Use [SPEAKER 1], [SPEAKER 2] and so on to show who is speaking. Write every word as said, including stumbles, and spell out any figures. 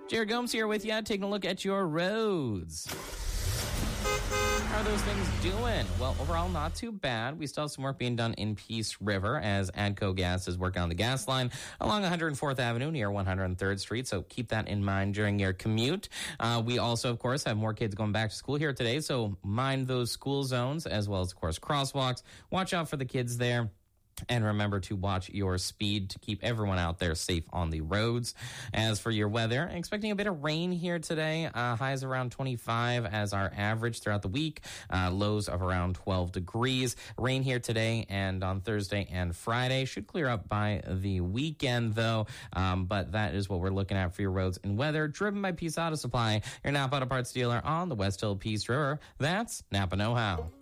[SPEAKER 1] Jared Gomes here with you, taking a look at your roads. How are those things doing? Well, overall, not too bad. We still have some work being done in Peace River as ADCO Gas is working on the gas line along one hundred fourth Avenue near one hundred third Street, so keep that in mind during your commute. Uh, we also, of course, have more kids going back to school here today, so mind those school zones as well as, of course, crosswalks. Watch out for the kids there. And remember to watch your speed to keep everyone out there safe on the roads. As for your weather, expecting a bit of rain here today. Uh, highs around twenty-five as our average throughout the week. Uh, lows of around twelve degrees. Rain here today and on Thursday and Friday. Should clear up by the weekend, though. Um, but that is what we're looking at for your roads and weather. Driven by Peace Auto Supply, your Napa Auto Parts dealer on the West Hill Peace River. That's Napa Know-How.